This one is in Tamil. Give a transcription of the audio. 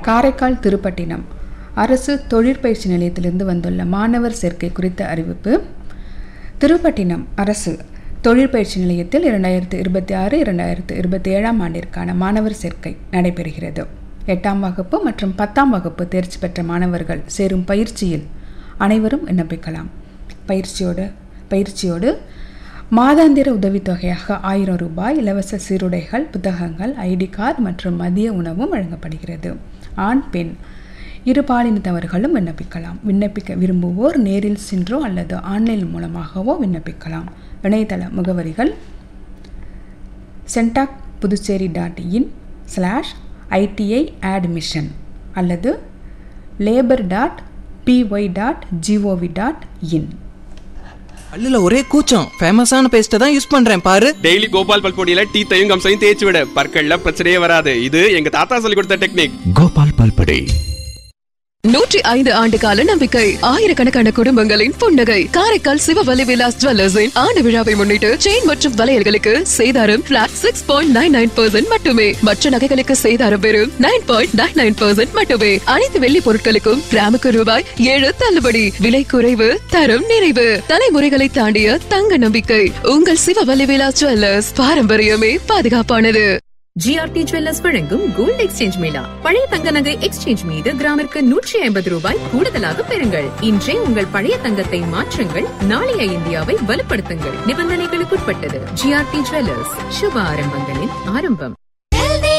காரைக்கால் திருப்பட்டினம் அரசு தொழிற்பயிற்சி நிலையத்திலிருந்து வந்துள்ள மாணவர் சேர்க்கை குறித்த அறிவிப்பு. திருப்பட்டினம் அரசு தொழிற்பயிற்சி நிலையத்தில் 2026-2027 ஆண்டிற்கான மாணவர் சேர்க்கை நடைபெறுகிறது. 8ஆம் வகுப்பு மற்றும் 10ஆம் வகுப்பு தேர்ச்சி பெற்ற மாணவர்கள் சேரும் பயிற்சியில் அனைவரும் விண்ணப்பிக்கலாம். பயிற்சியோடு மாதாந்திர உதவித்தொகையாக 1000 ரூபாய், இலவச சீருடைகள், புத்தகங்கள், ஐடி கார்டு மற்றும் மதிய உணவும் வழங்கப்படுகிறது. ஆண் பெண் இருபாலினத்தவர்களும் விண்ணப்பிக்கலாம். விண்ணப்பிக்க விரும்புவோர் நேரில் சென்றோ அல்லது ஆன்லைன் மூலமாகவோ விண்ணப்பிக்கலாம். இணையதள முகவரிகள் centacpuducherry.in/ITI-admission அல்லது labor.py.gov.in. பல்லுல ஒரே கூச்சம், ஃபேமஸான பேஸ்ட்டை தான் யூஸ் பண்றேன் பாரு. டெய்லி கோபால் பல்பொடியில டீத்தையும் கம்சையும் தேய்ச்சி விட, பற்கள்ல பிரச்சனையே வராது. இது எங்க தாத்தா சொல்லி கொடுத்த டெக்னிக். கோபால் பல்பொடி. 105 ஆண்டு கால நம்பிக்கை, ஆயிரக்கணக்கான குடும்பங்களின் புன்னகை. காரைக்கால் சிவவல்லி விலாஸ் ஜுவல்லர்ஸின் ஆண்டு விழாவை முன்னிட்டு செயின் மற்றும் வளையல்களுக்கு சேதாரம் பிளாட் 6.99% மட்டுமே. மற்ற நகைகளுக்கு சேதாரம் வெறும் 9.99% மட்டுமே. அனைத்து வெள்ளி பொருட்களுக்கும் கிராமுக்கு ரூபாய் 7 தள்ளுபடி. விலை குறைவு, தரம் நிறைவு. தலைமுறைகளை தாண்டிய தங்க நம்பிக்கை. உங்கள் சிவவல்லி விலாஸ் ஜுவல்லர்ஸ். பாரம்பரியமே பாதுகாப்பானது. ஜிஆர்டி ஜுவல்லர்ஸ் வழங்கும் கோல்ட் எக்ஸ்சேஞ்ச் மேளா. பழைய தங்க நகை எக்ஸ்சேஞ்ச் மீது கிராமிற்கு 150 ரூபாய் கூடுதலாக பெறுங்கள். இன்றே உங்கள் பழைய தங்கத்தை மாற்றுங்கள். நாளைய இந்தியாவை வலுப்படுத்துங்கள். நிபந்தனைகளுக்குட்பட்டது. ஜிஆர்டி ஜுவல்லர்ஸ், சுப ஆரம்பங்களின் ஆரம்பம்.